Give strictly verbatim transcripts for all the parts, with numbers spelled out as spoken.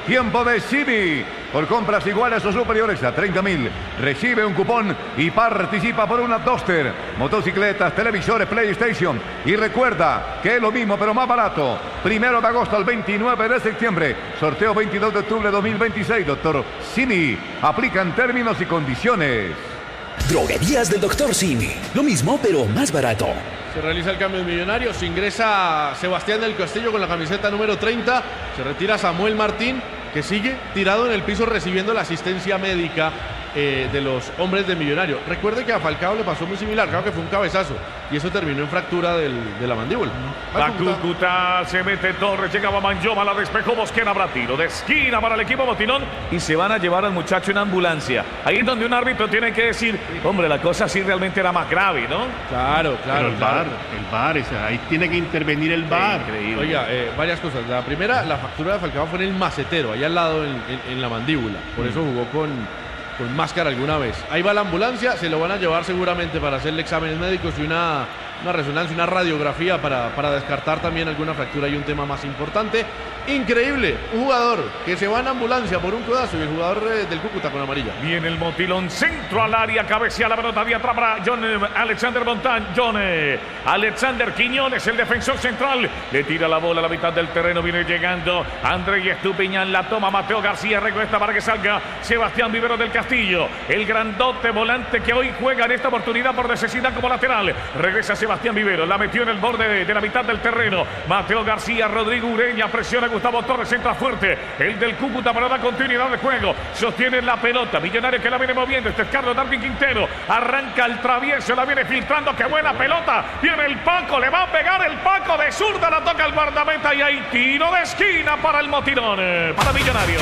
tiempo de Simi. Por compras iguales o superiores a treinta mil, recibe un cupón y participa por una Duster, motocicletas, televisores, PlayStation. Y recuerda que es lo mismo pero más barato. Primero de agosto al veintinueve de septiembre. Sorteo veintidós de octubre de dos mil veintiséis. Doctor Simi. Aplican términos y condiciones. Droguerías del Doctor Simi. Lo mismo pero más barato. Se realiza el cambio de Millonarios. Ingresa Sebastián del Castillo con la camiseta número treinta. Se retira Samuel Martín, que sigue tirado en el piso recibiendo la asistencia médica eh, de los hombres de Millonarios. Recuerde que a Falcao le pasó muy similar, claro que fue un cabezazo y eso terminó en fractura del, de la mandíbula. Va Cúcuta, se mete Torres, llegaba Manjoma, la despejó Mosquera, habrá tiro de esquina para el equipo botinón y se van a llevar al muchacho en ambulancia. Ahí es donde un árbitro tiene que decir, hombre, la cosa sí realmente era más grave, ¿no? Claro, claro. Pero el VAR, el VAR, o sea, ahí tiene que intervenir el VAR. Increíble. Oiga, eh, varias cosas. La primera, la fractura de Falcao fue en el macetero, ahí al lado en, en, en la mandíbula. Por eso jugó con, con máscara alguna vez. Ahí va la ambulancia, se lo van a llevar seguramente para hacerle exámenes médicos y una, una resonancia, una radiografía para, para descartar también alguna fractura y un tema más importante. Increíble, un jugador que se va en ambulancia por un codazo y el jugador eh, del Cúcuta con amarilla. Viene el motilón, centro al área, cabecea la pelota de atrás para John eh, Alexander Montán. John eh, Alexander Quiñones, el defensor central, le tira la bola a la mitad del terreno, viene llegando André Estupiñán, la toma Mateo García, recuesta para que salga Sebastián Vivero del Castillo, el grandote volante que hoy juega en esta oportunidad por necesidad como lateral. Regresa Sebastián Vivero, la metió en el borde de, de la mitad del terreno. Mateo García, Rodrigo Ureña, presiona Gustavo Torres, entra fuerte, el del Cúcuta para dar continuidad de juego, sostiene la pelota, Millonario que la viene moviendo, este es Carlos Darwin Quintero, arranca el travieso, la viene filtrando, qué buena pelota, viene el Paco, le va a pegar el Paco de zurda, la toca el guardameta y hay tiro de esquina para el motilón, para Millonario.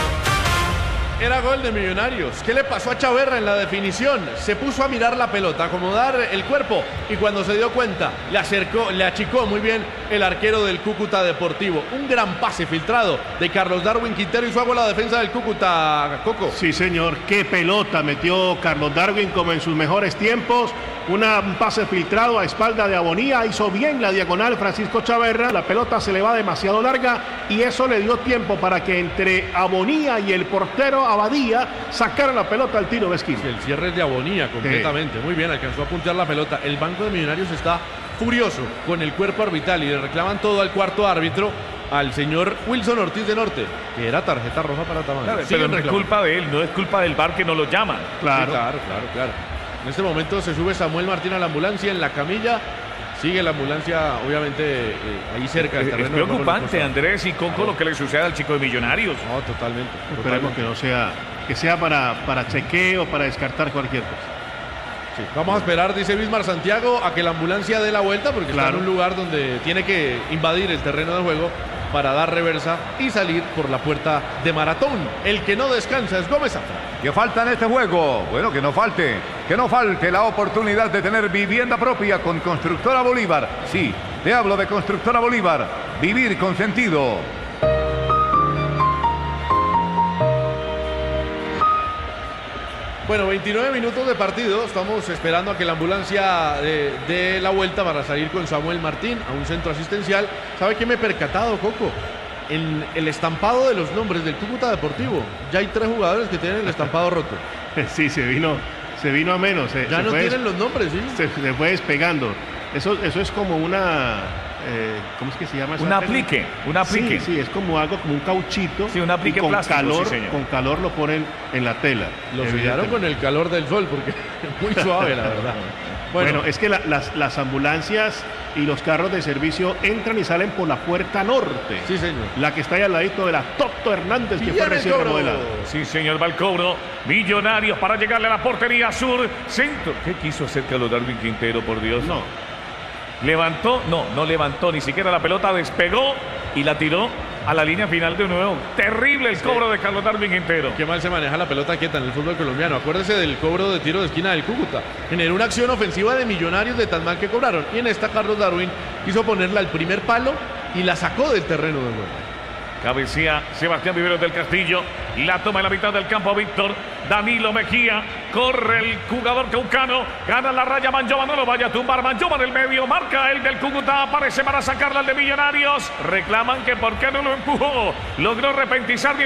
Era gol de Millonarios. ¿Qué le pasó a Chaverra en la definición? Se puso a mirar la pelota, a acomodar el cuerpo y cuando se dio cuenta le acercó, le achicó muy bien el arquero del Cúcuta Deportivo. Un gran pase filtrado de Carlos Darwin Quintero y hizo a la defensa del Cúcuta, Coco. Sí, señor. Qué pelota metió Carlos Darwin como en sus mejores tiempos. Una, un pase filtrado a espalda de Abonía. Hizo bien la diagonal Francisco Chaverra. La pelota se le va demasiado larga y eso le dio tiempo para que entre Abonía y el portero Abadía sacaron la pelota al tiro de esquina. El cierre es de Abonía completamente. Sí. Muy bien, alcanzó a puntear la pelota. El banco de Millonarios está furioso con el cuerpo arbitral y le reclaman todo al cuarto árbitro, al señor Wilson Ortiz de Norte, que era tarjeta roja para Tamayo. Claro, pero no es culpa de él, no es culpa del VAR que no lo llaman. Claro, sí, claro, claro, claro. En este momento se sube Samuel Martín a la ambulancia en la camilla. Sigue la ambulancia, obviamente, eh, ahí cerca del terreno. Es preocupante, Andrés y Coco, lo que le sucede al chico de Millonarios. No, totalmente. Esperemos que no sea, que sea para, para chequeo, para descartar cualquier cosa. Sí. Vamos a esperar, dice Bismar Santiago, a que la ambulancia dé la vuelta, porque claro, está en un lugar donde tiene que invadir el terreno de juego para dar reversa y salir por la puerta de Maratón. El que no descansa es Gómez Zafra. ¿Qué falta en este juego? Bueno, que no falte, que no falte la oportunidad de tener vivienda propia con Constructora Bolívar. Sí, te hablo de Constructora Bolívar. Vivir con sentido. Bueno, veintinueve minutos de partido. Estamos esperando a que la ambulancia dé de la vuelta para salir con Samuel Martín a un centro asistencial. ¿Sabe qué me he percatado, Coco? En el estampado de los nombres del Cúcuta Deportivo, ya hay tres jugadores que tienen el estampado roto. Sí, se vino, se vino a menos. Se, ya se no fue, tienen los nombres, ¿sí? Se, se fue despegando. Eso, eso es como una... Eh, ¿cómo es que se llama? Un aplique, un aplique. Sí, sí, es como algo, como un cauchito. Sí, un aplique con plástico, calor, sí, señor. con calor lo ponen en la tela. Lo sellaron con el calor del sol, porque es muy suave, la verdad. Bueno, bueno es que la, las, las ambulancias y los carros de servicio entran y salen por la puerta norte. Sí, señor. La que está ahí al ladito de la Toto Hernández, que fue recién remodelada. Sí, señor, va el cobro. Millonarios para llegarle a la portería sur. Centro. ¿Qué quiso hacer Carlos Darwin Quintero, por Dios? No. Levantó, no, no levantó ni siquiera la pelota, despegó y la tiró a la línea final de nuevo. Terrible el sí. cobro de Carlos Darwin Quintero. Qué mal se maneja la pelota quieta en el fútbol colombiano. Acuérdese del cobro de tiro de esquina del Cúcuta. Generó una acción ofensiva de Millonarios de tan mal que cobraron. Y en esta Carlos Darwin quiso ponerla al primer palo y la sacó del terreno de juego. Cabecea Sebastián Vivero del Castillo. La toma en la mitad del campo Víctor. Danilo Mejía. Corre el jugador caucano. Gana la raya Manjoma. No lo vaya a tumbar. Manjoma en el medio. Marca el del Cúcuta. Aparece para sacarla al de Millonarios. Reclaman que por qué no lo empujó. Logró repentizar bien.